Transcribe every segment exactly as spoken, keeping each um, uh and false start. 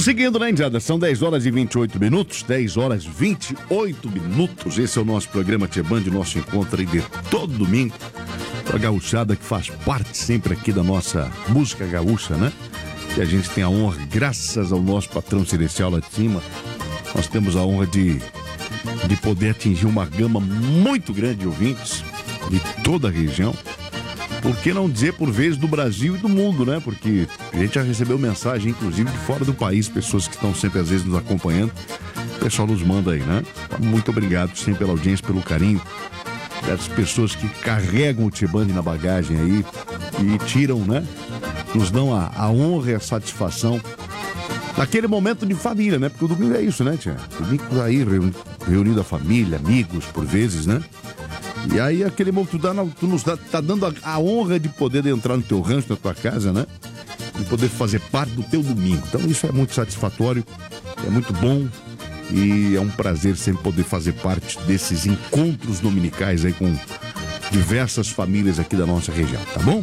Seguindo, né, Indiada? São dez horas e vinte e oito minutos. dez horas e vinte e oito minutos. Esse é o nosso programa Tchê Band, nosso encontro aí de todo domingo. A gauchada que faz parte sempre aqui da nossa música gaúcha, né? Que a gente tem a honra, graças ao nosso patrão celestial lá de cima, nós temos a honra de, de poder atingir uma gama muito grande de ouvintes de toda a região. Por que não dizer, por vezes, do Brasil e do mundo, né? Porque a gente já recebeu mensagem, inclusive, de fora do país, pessoas que estão sempre, às vezes, nos acompanhando. O pessoal nos manda aí, né? Muito obrigado, sempre pela audiência, pelo carinho. Essas pessoas que carregam o Tchê Band na bagagem aí e tiram, né? Nos dão a, a honra e a satisfação naquele momento de família, né? Porque o domingo é isso, né, tia? Domingo aí, reunindo a família, amigos, por vezes, né? E aí, aquele momento, tu, dá, tu nos dá, tá dando a, a honra de poder entrar no teu rancho, na tua casa, né? De poder fazer parte do teu domingo. Então, isso é muito satisfatório, é muito bom e é um prazer sempre poder fazer parte desses encontros dominicais aí com diversas famílias aqui da nossa região, tá bom?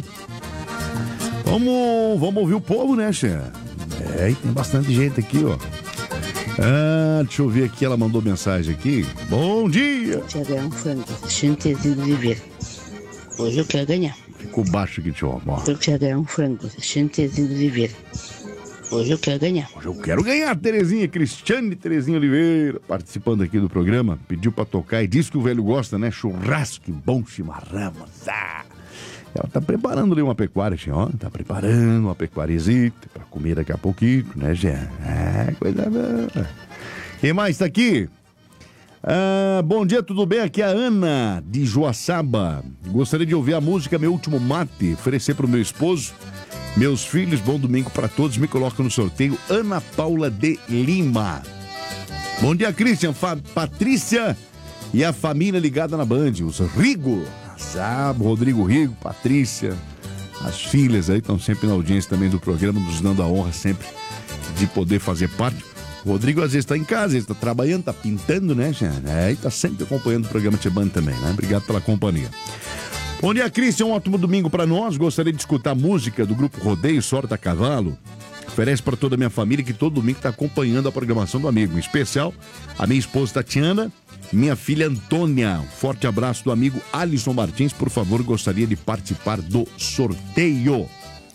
Vamos, vamos ouvir o povo, né, Xê? É, e tem bastante gente aqui, ó. Ah, deixa eu ver aqui, ela mandou mensagem aqui. Bom dia! Eu quero ganhar um frango, chantezinho de viver. Hoje eu quero ganhar. Ficou baixo aqui, tio. Ó. Eu quero ganhar um frango, chantezinho de viver. Hoje eu quero ganhar. Hoje eu quero ganhar, Terezinha, Cristiane Terezinha Oliveira, participando aqui do programa. Pediu pra tocar e disse que o velho gosta, né? Churrasco, bom chimarrão. Ah! Ela tá preparando ali uma pecuária, ó. Tá preparando uma pecuarizita pra comer daqui a pouquinho, né, Gê? É, coisa boa. Quem mais tá aqui? Ah, bom dia, tudo bem? Aqui é a Ana, de Joaçaba. Gostaria de ouvir a música Meu Último Mate, oferecer pro meu esposo, meus filhos. Bom domingo pra todos. Me coloca no sorteio. Ana Paula de Lima. Bom dia, Christian, Fa- Patrícia e a família ligada na Band. Os Rigo. Sábado, Rodrigo Rigo, Patrícia, as filhas aí estão sempre na audiência também do programa, nos dando a honra sempre de poder fazer parte. O Rodrigo às vezes está em casa, às vezes está trabalhando, está pintando, né, Jean? É, e está sempre acompanhando o programa Tchê Band também, né? Obrigado pela companhia. Bom dia, Cristian, um ótimo domingo para nós. Gostaria de escutar a música do grupo Rodeio Sorta Cavalo. Oferece para toda a minha família que todo domingo está acompanhando a programação do amigo. Em especial, a minha esposa Tatiana, minha filha Antônia. Um forte abraço do amigo Alisson Martins. Por favor, gostaria de participar do sorteio.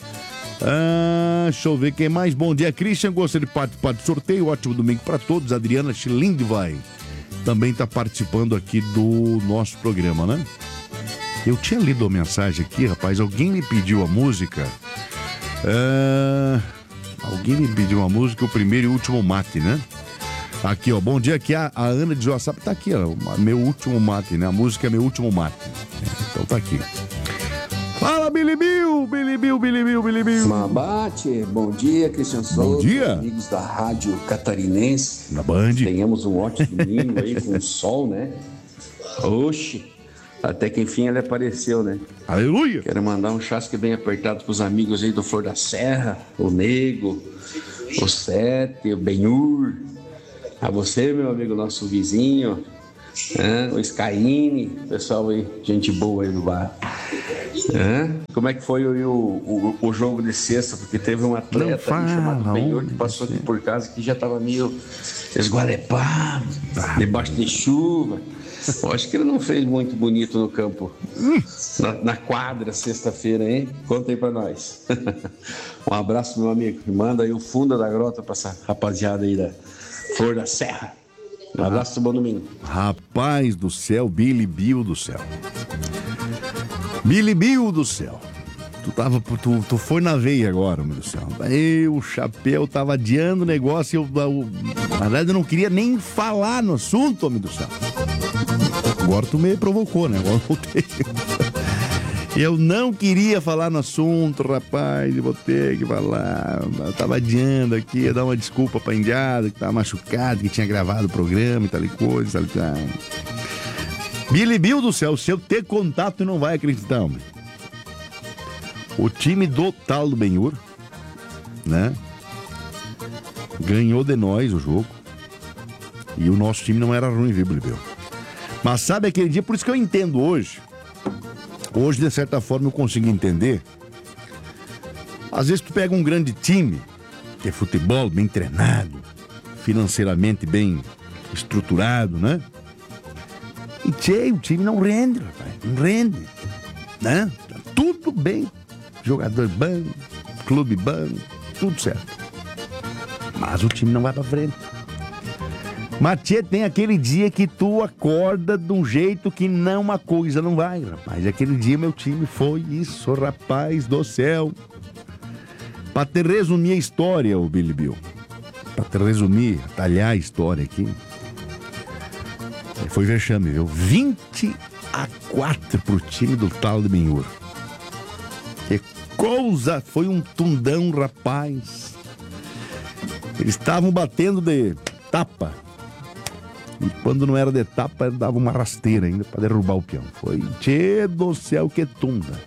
Ah, deixa eu ver quem mais. Bom dia, Christian. Gostaria de participar do sorteio. Ótimo domingo para todos. Adriana Schilindvai também está participando aqui do nosso programa, né? Eu tinha lido a mensagem aqui, rapaz. Alguém me pediu a música. Ah, alguém me pediu a música, o primeiro e último mate, né? Aqui, ó, bom dia, aqui a, a Ana de Joaçaba tá aqui, ó, meu último mate, né? A música é Meu Último Mate. Então tá aqui. Fala, Billy Bill, Billy Bill, Billy Bill, Billy Bill. Mabate, bom dia, Christian Souza. Bom dia. Amigos da Rádio Catarinense. Na Band. Tenhamos um ótimo domingo aí com o sol, né? Oxe, até que enfim ele apareceu, né? Aleluia. Quero mandar um chasque bem apertado pros amigos aí do Flor da Serra, o Nego, o Sete, o Benhur. A você, meu amigo, nosso vizinho, né? O Skyine, pessoal aí, gente boa aí do bar. É? Como é que foi o, o, o jogo de sexta? Porque teve um atleta fala, ali chamado Benhur que passou você. aqui por casa que já estava meio esgualepado, debaixo de chuva. Eu acho que ele não fez muito bonito no campo, na, na quadra, sexta-feira, hein? Conta aí pra nós. Um abraço, meu amigo. Manda aí o fundo da grota pra essa rapaziada aí da Flor da Serra. Um abraço, bom domingo. Rapaz do céu, Billy Bill do céu. Billy Bill do céu. Tu, tava, tu, tu foi na veia agora, meu Deus do céu. Eu, o chapéu, tava adiando o negócio. Eu, eu, na verdade, eu não queria nem falar no assunto, homem do céu. Agora tu me provocou, né? Agora eu voltei. Eu não queria falar no assunto, rapaz. Eu vou ter que falar. Eu tava adiando aqui, ia dar uma desculpa pra indiada, que tava machucado, que tinha gravado o programa e tal e coisa, tal e tal. Billy Bill do céu, se eu ter contato, tu não vai acreditar, homem. O time do tal do Benhur, né? Ganhou de nós o jogo. E o nosso time não era ruim, viu, Billy Bill? Mas sabe aquele dia, por isso que eu entendo hoje. Hoje, de certa forma, eu consigo entender. Às vezes tu pega um grande time que é futebol bem treinado, financeiramente bem estruturado, né? E tchê, o time não rende, rapaz, não rende, né? Tá tudo bem, jogador bom, clube bom, tudo certo. Mas o time não vai pra frente. Mas tchê, tem aquele dia que tu acorda de um jeito que não, uma coisa não vai, rapaz. Aquele dia meu time foi isso, rapaz do céu. Pra te resumir a história, ô Billy Bill, pra te resumir, talhar a história aqui, foi vexame, viu? vinte a quatro pro time do Tal de Benhur. Que coisa, foi um tundão, rapaz. Eles estavam batendo de tapa. E quando não era de tapa, dava uma rasteira ainda pra derrubar o peão. Foi, tchê do céu, que tunda.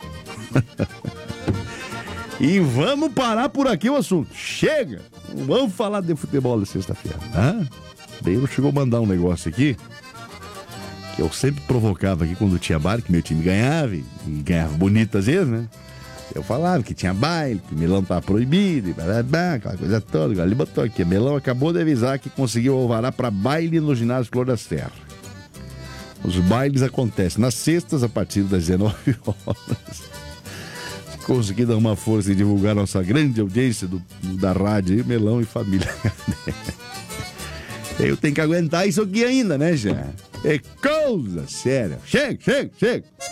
E vamos parar por aqui o assunto. Chega! Vamos falar de futebol da sexta-feira. Ah, Beiro chegou a mandar um negócio aqui que eu sempre provocava aqui quando tinha bar, que meu time ganhava, e ganhava bonito às vezes, né? Eu falava que tinha baile, que o melão tava proibido, e blá, blá, aquela coisa toda. Agora ele botou aqui, melão acabou de avisar que conseguiu alvará para baile no ginásio Flor da Serra. Os bailes acontecem nas sextas a partir das dezenove horas. Consegui dar uma força e divulgar nossa grande audiência do, da rádio aí, Melão e Família. Eu tenho que aguentar isso aqui ainda, né, já? É coisa séria. Chega, chega, chega.